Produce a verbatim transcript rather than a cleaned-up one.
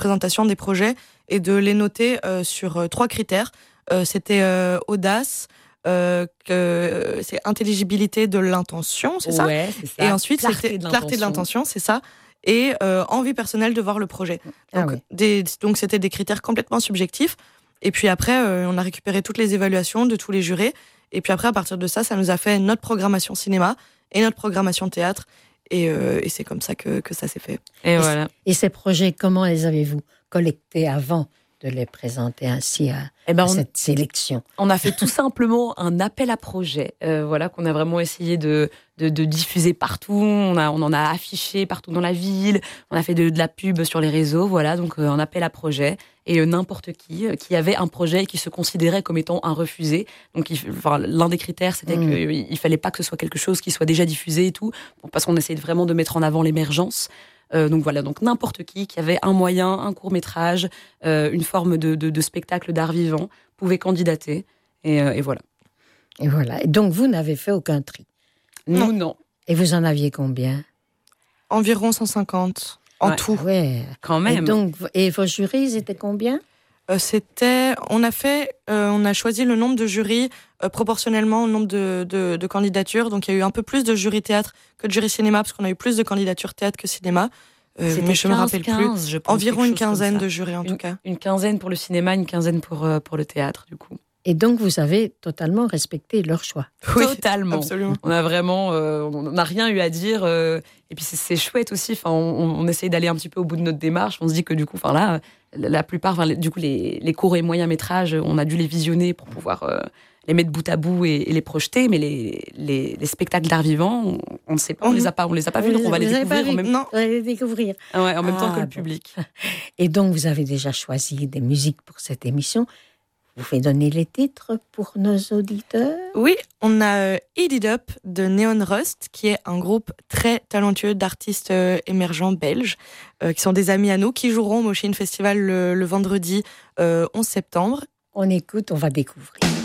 présentation des projets et de les noter euh, sur euh, trois critères. Euh, c'était euh, audace, euh, que c'est intelligibilité de l'intention, c'est ça, ouais, c'est ça. et ensuite clarté c'était de clarté de l'intention, c'est ça, et euh, envie personnelle de voir le projet. Donc, Ah oui. des, donc c'était des critères complètement subjectifs. Et puis après, euh, on a récupéré toutes les évaluations de tous les jurés. Et puis après, à partir de ça, ça nous a fait notre programmation cinéma et notre programmation théâtre. Et, euh, et c'est comme ça que, que ça s'est fait. Et, Et, voilà. et ces projets, comment les avez-vous collectés avant de les présenter ainsi à, Eh ben, à on- cette sélection? On a fait tout simplement un appel à projet, euh, voilà, qu'on a vraiment essayé de, de, de diffuser partout. On, a, on en a affiché partout dans la ville. On a fait de, de la pub sur les réseaux, voilà. Donc euh, un appel à projet et euh, n'importe qui euh, qui avait un projet et qui se considérait comme étant un refusé. Donc, il, enfin, l'un des critères, c'était Mmh. qu'il il fallait pas que ce soit quelque chose qui soit déjà diffusé et tout, parce qu'on essayait vraiment de mettre en avant l'émergence. Euh, donc voilà, donc n'importe qui qui avait un moyen, un court métrage, euh, une forme de, de, de spectacle d'art vivant pouvait candidater. Et, euh, et voilà. Et voilà. Et donc, vous n'avez fait aucun tri. Nous, non. Et vous en aviez combien? Environ cent cinquante en Ouais. tout. Ouais. Quand Et même. donc, et vos jurys, ils étaient combien? Euh, c'était, on a fait, euh, on a choisi le nombre de jurys euh, proportionnellement au nombre de, de, de candidatures. Donc il y a eu un peu plus de jurys théâtre que de jurys cinéma parce qu'on a eu plus de candidatures théâtre que cinéma. Euh, C'était mais je me quinze, rappelle quinze, plus. je pense, Environ quelque une chose comme quinzaine ça. de jurys en tout cas. Une quinzaine pour le cinéma, une quinzaine pour, euh, pour le théâtre, du coup. Et donc, vous avez totalement respecté leur choix. Oui, Totalement. absolument. On a vraiment, euh, on n'a rien eu à dire. euh, et puis c'est, c'est chouette aussi. Enfin, on, on essaye d'aller un petit peu au bout de notre démarche. On se dit que du coup, enfin là, la la plupart, enfin, les- du coup, les, les courts et moyens métrages, on a dû les visionner pour pouvoir euh, les mettre bout à bout et, et les projeter. Mais les, les, les spectacles d'art vivant, on, on ne sait pas, on les a pas, on les a pas vus, donc on va les Vous avez pas découvrir en vu? même, Non, Vous allez les découvrir. ouais, en même temps Ah, que le bon. public. Et donc, vous avez déjà choisi des musiques pour cette émission. Vous faites donner les titres pour nos auditeurs? oui, on a euh, Eat It Up de Neon Rust, qui est un groupe très talentueux d'artistes euh, émergents belges, euh, qui sont des amis à nous, qui joueront au Moshine Festival le, le vendredi euh, onze septembre. On écoute, on va découvrir.